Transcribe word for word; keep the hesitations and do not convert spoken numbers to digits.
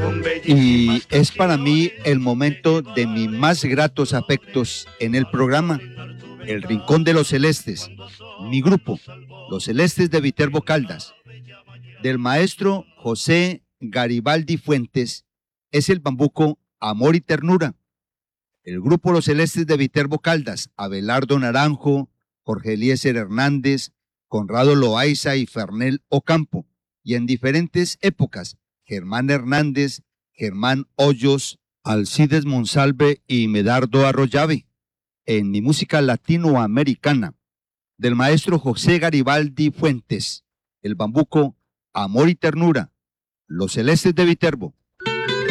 Y es para mí el momento de mis más gratos afectos en el programa, El Rincón de los Celestes, mi grupo, Los Celestes de Viterbo Caldas, del maestro José Garibaldi Fuentes, es el bambuco Amor y Ternura. El grupo Los Celestes de Viterbo Caldas, Abelardo Naranjo, Jorge Eliezer Hernández, Conrado Loaiza y Fernel Ocampo, y en diferentes épocas, Germán Hernández, Germán Hoyos, Alcides Monsalve y Medardo Arroyave. En mi música latinoamericana, del maestro José Garibaldi Fuentes, el bambuco Amor y Ternura, Los Celestes de Viterbo.